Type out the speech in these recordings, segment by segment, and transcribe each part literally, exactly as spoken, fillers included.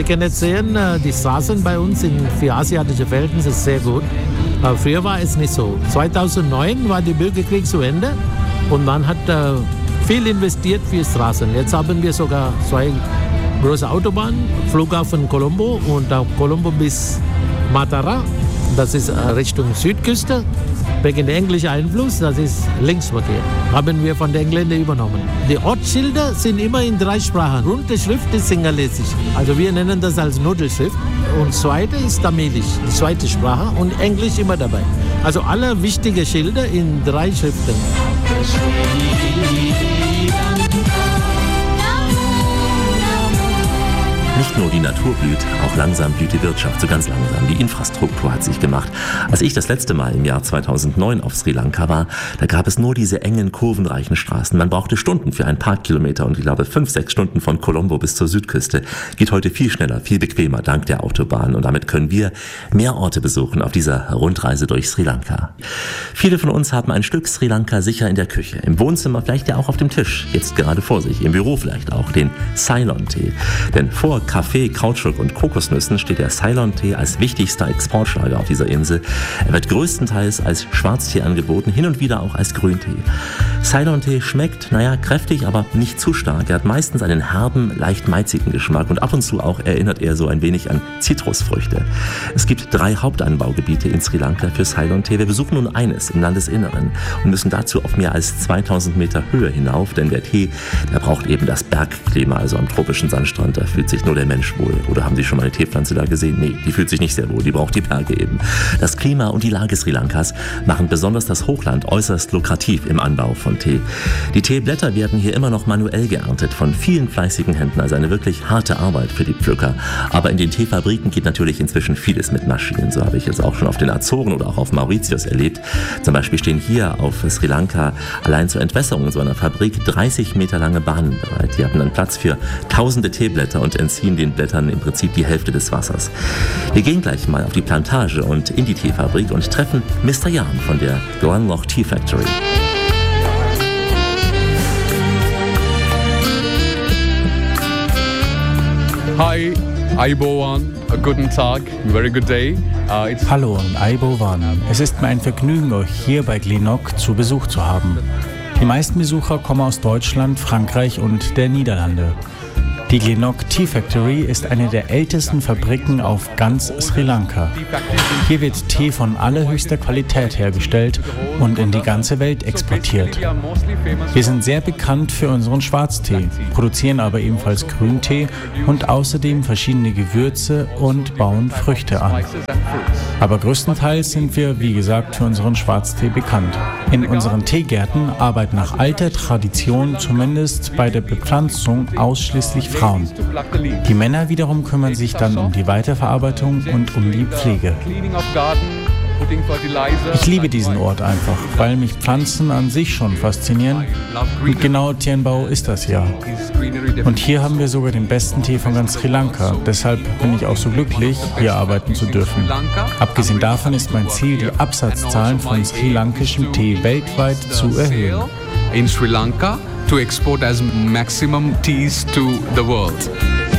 können jetzt sehen, die Straßen bei uns sind für asiatische Verhältnisse sehr gut. Früher war es nicht so. zweitausendneun war der Bürgerkrieg zu Ende und man hat viel investiert für Straßen. Jetzt haben wir sogar zwei große Autobahnen, Flughafen Colombo und auch Colombo bis Matara. Das ist Richtung Südküste. Wegen dem englischen Einfluss, das ist Linksverkehr, haben wir von den Engländern übernommen. Die Ortsschilder sind immer in drei Sprachen. Runde Schrift ist Singalesisch, also wir nennen das als Nudelschrift. Und zweite ist Tamilisch, die zweite Sprache, und Englisch immer dabei. Also alle wichtigen Schilder in drei Schriften. Nicht nur die Natur blüht, auch langsam blüht die Wirtschaft, so ganz langsam. Die Infrastruktur hat sich gemacht. Als ich das letzte Mal im Jahr zweitausendneun auf Sri Lanka war, da gab es nur diese engen, kurvenreichen Straßen. Man brauchte Stunden für ein paar Kilometer und ich glaube fünf, sechs Stunden von Colombo bis zur Südküste. Geht heute viel schneller, viel bequemer, dank der Autobahn. Und damit können wir mehr Orte besuchen auf dieser Rundreise durch Sri Lanka. Viele von uns haben ein Stück Sri Lanka sicher in der Küche, im Wohnzimmer, vielleicht ja auch auf dem Tisch, jetzt gerade vor sich, im Büro vielleicht auch, den Ceylon-Tee. Denn vor Kaffee, Kautschuk und Kokosnüssen steht der Ceylon-Tee als wichtigster Exportschlager auf dieser Insel. Er wird größtenteils als Schwarztee angeboten, hin und wieder auch als Grüntee. Ceylon-Tee schmeckt, naja, kräftig, aber nicht zu stark. Er hat meistens einen herben, leicht malzigen Geschmack und ab und zu auch erinnert er so ein wenig an Zitrusfrüchte. Es gibt drei Hauptanbaugebiete in Sri Lanka für Ceylon-Tee. Wir besuchen nun eines im Landesinneren und müssen dazu auf mehr als zweitausend Meter Höhe hinauf, denn der Tee, der braucht eben das Bergklima, also am tropischen Sandstrand, da fühlt sich nur der Mensch wohl. Oder haben Sie schon mal eine Teepflanze da gesehen? Nee, die fühlt sich nicht sehr wohl, die braucht die Berge eben. Das Klima und die Lage Sri Lankas machen besonders das Hochland äußerst lukrativ im Anbau von Tee. Die Teeblätter werden hier immer noch manuell geerntet von vielen fleißigen Händen, also eine wirklich harte Arbeit für die Pflücker. Aber in den Teefabriken geht natürlich inzwischen vieles mit Maschinen. So habe ich es auch schon auf den Azoren oder auch auf Mauritius erlebt. Zum Beispiel stehen hier auf Sri Lanka allein zur Entwässerung so einer Fabrik dreißig Meter lange Bahnen bereit. Die haben dann Platz für tausende Teeblätter und entziehen den Blättern im Prinzip die Hälfte des Wassers. Wir gehen gleich mal auf die Plantage und in die Teefabrik und treffen Mister Jan von der Glenloch Tea Factory. Hi, Aibowan, a guten Tag, very good day. Uh, it's Hallo und Aibowan. Es ist mir ein Vergnügen, euch hier bei Glenloch zu Besuch zu haben. Die meisten Besucher kommen aus Deutschland, Frankreich und der Niederlande. Die Glenloch Tea Factory ist eine der ältesten Fabriken auf ganz Sri Lanka. Hier wird Tee von allerhöchster Qualität hergestellt und in die ganze Welt exportiert. Wir sind sehr bekannt für unseren Schwarztee, produzieren aber ebenfalls Grüntee und außerdem verschiedene Gewürze und bauen Früchte an. Aber größtenteils sind wir, wie gesagt, für unseren Schwarztee bekannt. In unseren Teegärten arbeiten nach alter Tradition, zumindest bei der Bepflanzung, ausschließlich Frauen. Die Männer wiederum kümmern sich dann um die Weiterverarbeitung und um die Pflege. Ich liebe diesen Ort einfach, weil mich Pflanzen an sich schon faszinieren. Und genau Tienbao ist das ja. Und hier haben wir sogar den besten Tee von ganz Sri Lanka. Deshalb bin ich auch so glücklich, hier arbeiten zu dürfen. Abgesehen davon ist mein Ziel, die Absatzzahlen von sri lankischem Tee weltweit zu erhöhen. In Sri Lanka to export as maximum teas to the world.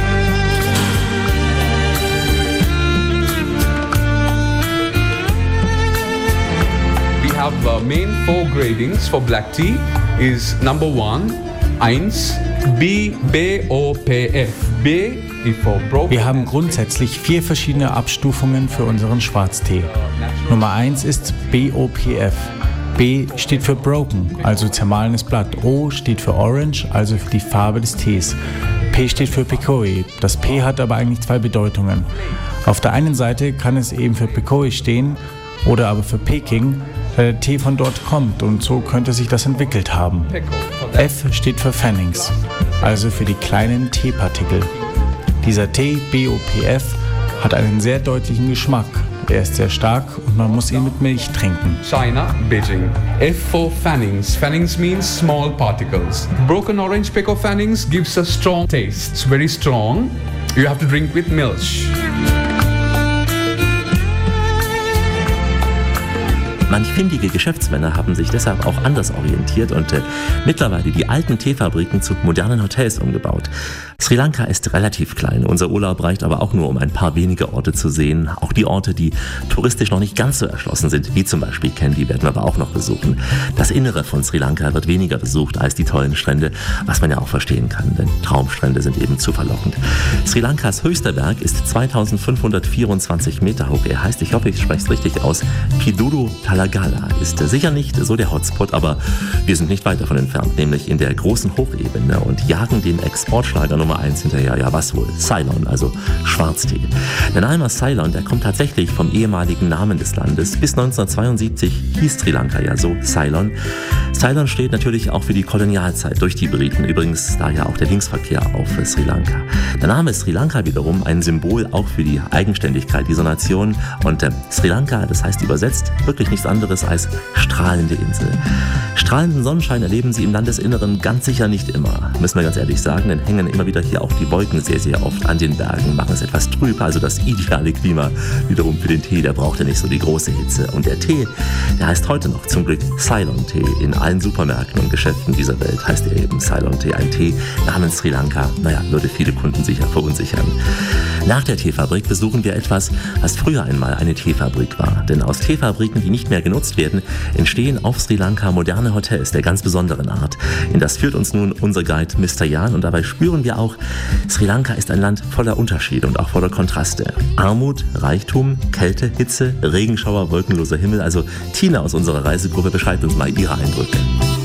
We have uh, main four gradings for black tea is number one, eins, B, B, O, P, F. B for broken. Wir haben grundsätzlich vier verschiedene Abstufungen für unseren Schwarztee. Nummer eins ist B O P F. B steht für Broken, also zermahlenes Blatt. O steht für Orange, also für die Farbe des Tees. P steht für Pekoe. Das P hat aber eigentlich zwei Bedeutungen. Auf der einen Seite kann es eben für Pekoe stehen oder aber für Peking, weil der Tee von dort kommt und so könnte sich das entwickelt haben. F steht für Fannings, also für die kleinen Teepartikel. Dieser Tee, B O P F, hat einen sehr deutlichen Geschmack. Er ist sehr stark und man muss ihn mit Milch trinken. China, Beijing. F for Fannings. Fannings means small particles. Broken orange Pekoe Fannings gives a strong taste. It's very strong. You have to drink with milk. Manch findige Geschäftsmänner haben sich deshalb auch anders orientiert und äh, mittlerweile die alten Teefabriken zu modernen Hotels umgebaut. Sri Lanka ist relativ klein. Unser Urlaub reicht aber auch nur, um ein paar wenige Orte zu sehen. Auch die Orte, die touristisch noch nicht ganz so erschlossen sind, wie zum Beispiel Kandy, werden wir aber auch noch besuchen. Das Innere von Sri Lanka wird weniger besucht als die tollen Strände, was man ja auch verstehen kann, denn Traumstrände sind eben zu verlockend. Sri Lankas höchster Berg ist zweitausendfünfhundertvierundzwanzig Meter hoch. Er heißt, ich hoffe, ich spreche es richtig aus, Piduru Talagala. Ist sicher nicht so der Hotspot, aber wir sind nicht weit davon entfernt, nämlich in der großen Hochebene und jagen dem Exportschlager Nummer eins hinterher. Ja, was wohl? Ceylon, also Schwarztee. Der Name Ceylon, der kommt tatsächlich vom ehemaligen Namen des Landes. Bis neunzehnhundertzweiundsiebzig hieß Sri Lanka ja so, Ceylon. Ceylon steht natürlich auch für die Kolonialzeit durch die Briten. Übrigens daher auch der Linksverkehr auf Sri Lanka. Der Name Sri Lanka wiederum ein Symbol auch für die Eigenständigkeit dieser Nation. Und äh, Sri Lanka, das heißt übersetzt wirklich nichts anderes als strahlende Insel. Strahlenden Sonnenschein erleben Sie im Landesinneren ganz sicher nicht immer. Müssen wir ganz ehrlich sagen, denn hängen immer wieder hier auch die Wolken sehr, sehr oft an den Bergen, machen es etwas trüb, also das ideale Klima wiederum für den Tee, der braucht ja nicht so die große Hitze. Und der Tee, der heißt heute noch zum Glück Ceylon-Tee. In allen Supermärkten und Geschäften dieser Welt heißt er eben Ceylon-Tee. Ein Tee namens Sri Lanka, naja, würde viele Kunden sicher verunsichern. Nach der Teefabrik besuchen wir etwas, was früher einmal eine Teefabrik war. Denn aus Teefabriken, die nicht mehr genutzt werden, entstehen auf Sri Lanka moderne Hotels der ganz besonderen Art. In das führt uns nun unser Guide Mister Jan und dabei spüren wir auch, Sri Lanka ist ein Land voller Unterschiede und auch voller Kontraste. Armut, Reichtum, Kälte, Hitze, Regenschauer, wolkenloser Himmel. Also Tina aus unserer Reisegruppe beschreibt uns mal ihre Eindrücke.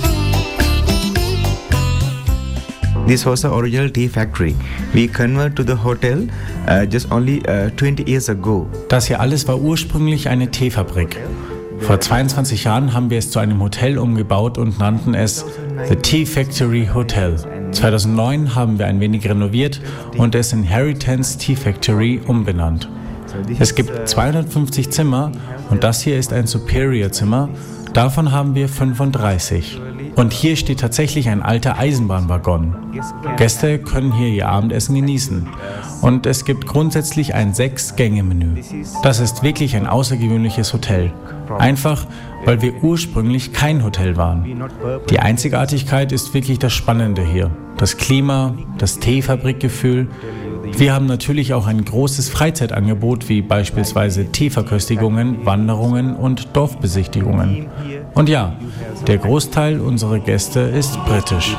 This was the original tea factory. We converted to the hotel uh, just only uh, twenty years ago. Das hier alles war ursprünglich eine Teefabrik. Vor zweiundzwanzig Jahren haben wir es zu einem Hotel umgebaut und nannten es The Tea Factory Hotel. zweitausendneun haben wir ein wenig renoviert und es in Harrington's Tea Factory umbenannt. Es gibt zweihundertfünfzig Zimmer und das hier ist ein Superior-Zimmer. Davon haben wir fünfunddreißig. Und hier steht tatsächlich ein alter Eisenbahnwaggon. Gäste können hier ihr Abendessen genießen. Und es gibt grundsätzlich ein Sechs-Gänge-Menü. Das ist wirklich ein außergewöhnliches Hotel. Einfach, weil wir ursprünglich kein Hotel waren. Die Einzigartigkeit ist wirklich das Spannende hier. Das Klima, das Teefabrikgefühl. Wir haben natürlich auch ein großes Freizeitangebot, wie beispielsweise Teeverköstigungen, Wanderungen und Dorfbesichtigungen. Und ja, der Großteil unserer Gäste ist britisch.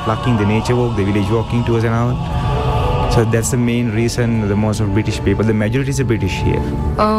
So that's the main reason the most of British people, the majority is British here.